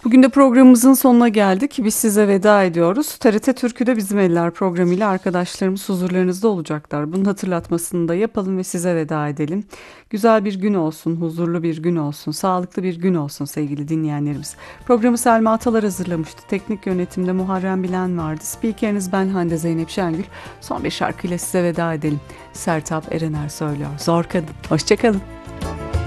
Bugün de programımızın sonuna geldik. Biz size veda ediyoruz. TRT Türkü'de Bizim Eller programıyla arkadaşlarımız huzurlarınızda olacaklar. Bunun hatırlatmasını da yapalım ve size veda edelim. Güzel bir gün olsun, huzurlu bir gün olsun, sağlıklı bir gün olsun sevgili dinleyenlerimiz. Programı Selma Atalar hazırlamıştı. Teknik yönetimde Muharrem Bilen vardı. Spikeriniz ben Hande Zeynep Şengül. Son bir şarkıyla size veda edelim. Sertab Erener söylüyor. Zor Kadın. Hoşçakalın.